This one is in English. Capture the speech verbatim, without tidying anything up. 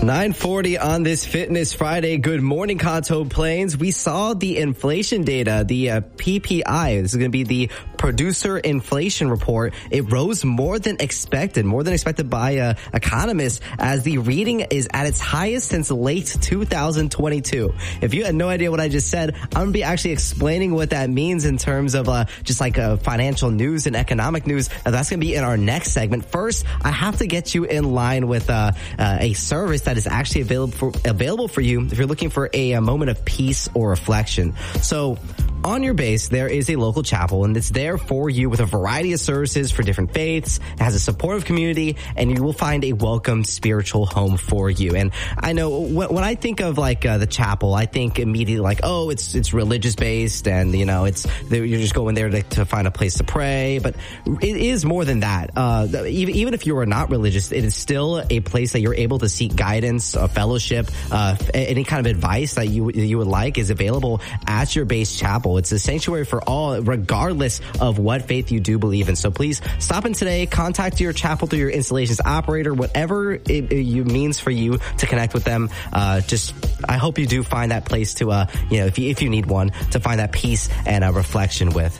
nine forty on this Fitness Friday. Good morning, Kanto Plains. We saw the inflation data, the uh, P P I. This is going to be the producer inflation report. It rose more than expected, more than expected by uh, economists, as the reading is at its highest since late two thousand twenty-two. If you had no idea what I just said, I'm going to be actually explaining what that means in terms of uh, just like uh, financial news and economic news. Uh, that's going to be in our next segment. First, I have to get you in line with uh, uh, a service that is actually available for, available for you if you're looking for a, a moment of peace or reflection. So on your base, there is a local chapel, and it's there for you with a variety of services for different faiths. It has a supportive community, and you will find a welcome spiritual home for you. And I know when, when I think of like uh, the chapel, I think immediately like, oh, it's it's religious based, and you know, it's you're just going there to, to find a place to pray. But it is more than that. Uh, even even if you are not religious, it is still a place that you're able to seek guidance, a fellowship, uh, any kind of advice that you you would like is available at your base chapel. It's a sanctuary for all, regardless of what faith you do believe in. So please stop in today, contact your chapel through your installations operator, whatever it, it means for you to connect with them. Uh, just, I hope you do find that place to, uh, you know, if you, if you need one, to find that peace and uh, reflection with.